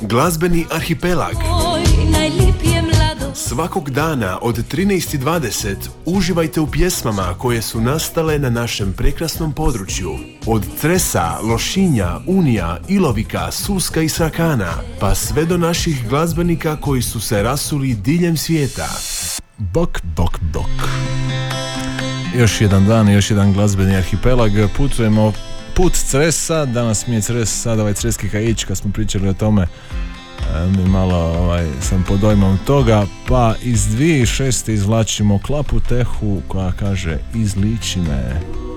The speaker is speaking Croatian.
Glazbeni arhipelag. Svakog dana od 13:20 uživajte u pjesmama koje su nastale na našem prekrasnom području. Od Cresa, Lošinja, Unija, Ilovika, Suska i Srakana, pa sve do naših glazbenika koji su se rasuli diljem svijeta. Bok, bok, bok. Još jedan dan, još jedan glazbeni arhipelag. Putujemo put Cresa. Danas mi je Cres, sad ovaj creski kaić, kad smo pričali o tome, mi malo sam pod dojmom toga. Pa iz 2006. izvlačimo Klapu Tehu koja kaže Izliči me.